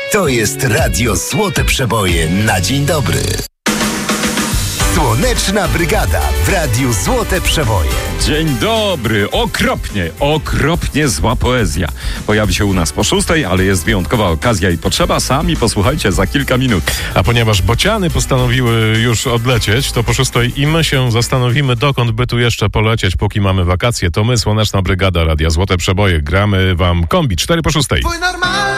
To jest Radio Złote Przeboje na dzień dobry. Słoneczna Brygada w Radiu Złote Przeboje. Dzień dobry. Okropnie zła poezja. Pojawi się u nas po 6:00, ale jest wyjątkowa okazja i potrzeba. Sami posłuchajcie za kilka minut. A ponieważ bociany postanowiły już odlecieć, to po 6:00 i my się zastanowimy, dokąd by tu jeszcze polecieć, póki mamy wakacje. To my, Słoneczna Brygada Radia Złote Przeboje. Gramy wam kombi 4 po 6:00.